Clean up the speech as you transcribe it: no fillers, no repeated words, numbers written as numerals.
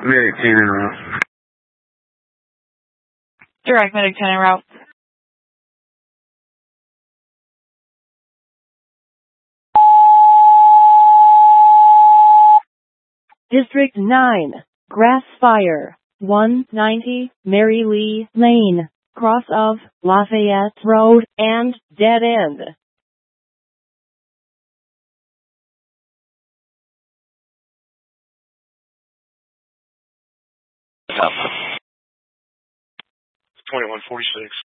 Medic 10 en route. Direct Medic 10 en route. District 9, Grass Fire, 190 Mary Lee Lane, cross of Lafayette Road and dead end. Twenty-one 46.